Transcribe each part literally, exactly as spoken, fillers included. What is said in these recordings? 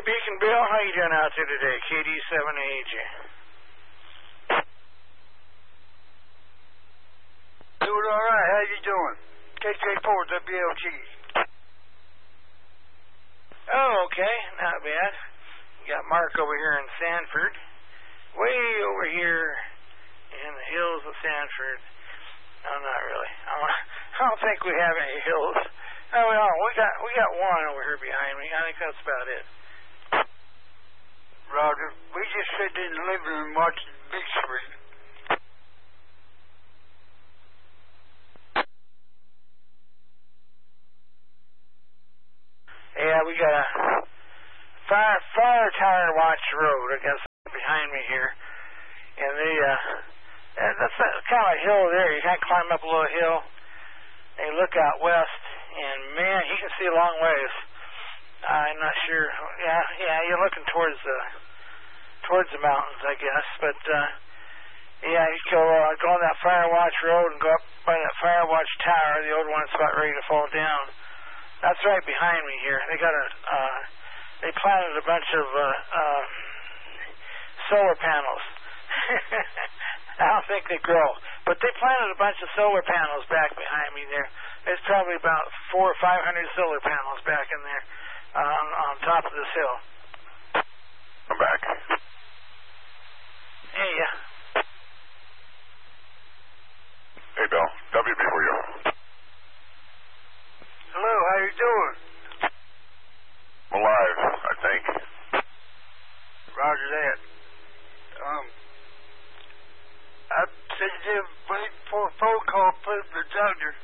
Beacon Bill, how you doing out there today? K D seven A G. Doing all right. How you doing? K J four W L G. Oh, okay. Not bad. You got Mark over here in Sanford. Way over here in the hills of Sanford. No, not really. I don't, I don't think we have any hills. Oh, we don't. We got, we got one over here behind me. I think that's about it. Roger. We just sit in the living room watching the big screen. Yeah, we got a fire fire tire watch road, I guess, behind me here. And the, uh, and that's a, kind of a hill there. You kind of climb up a little hill, and you look out west, and man, you can see a long ways. I'm not sure. Yeah, yeah, you're looking towards the towards the mountains, I guess. But uh, yeah, you go uh, go on that Fire Watch road and go up by that Fire Watch tower, the old one that's about ready to fall down. That's right behind me here. They got a uh, they planted a bunch of uh, uh, solar panels. I don't think they grow, but they planted a bunch of solar panels back behind me there. There's probably about four or five hundred solar panels back in there uh, on, on top of this hill. I'm back. Hey, yeah. Hey, Bill. W B for you. Hello. How you doing? I'm alive, I think. Roger that. Um, I said you wait for a phone call from the doctor.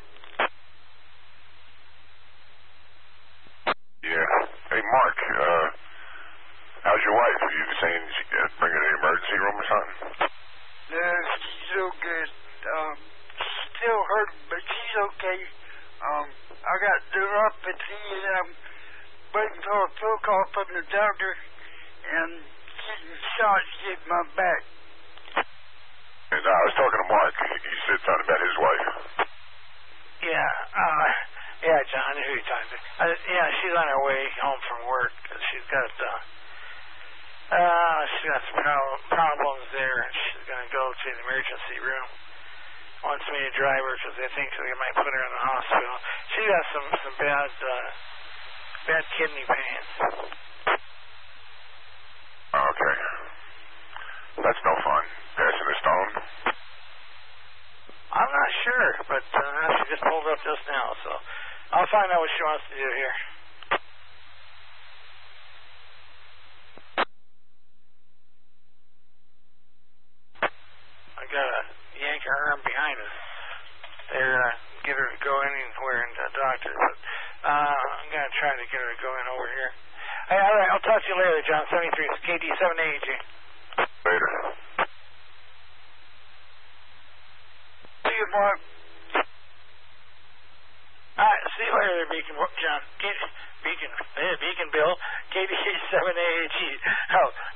Yeah. Hey, Mark, uh, how's your wife? Are you saying she uh, bring her to the emergency room or something? No, she's so good. Um, she's still hurting, but she's okay. Um, I got neuropathy, and I'm waiting for a phone call from the doctor, and getting shots in my back. And uh, I was talking to Mark. He, he said something about his wife. Yeah, uh, yeah, John, I knew who you're talking to. Uh, yeah, she's on her way home from work. She's got, uh, uh, she's got some pro- problems there, and she's going to go to the emergency room. Wants me to drive her because they think they might put her in the hospital. She got some, some bad, uh, bad kidney pains. Okay. That's no fun. Passing a stone? I'm not sure, but uh, she just pulled up just now, so I'll find out what she wants to do here. I gotta yank her arm behind us. They're uh, get her to go anywhere in the doctor, but uh, I'm gonna try to get her to go in over here. Hey, all right, I'll talk to you later, John. seventy-three, K D seven A G. Later. See you, Mark. All right, see you later, Beacon, John. K- Beacon, eh, Beacon Bill, K D seven A G. Oh.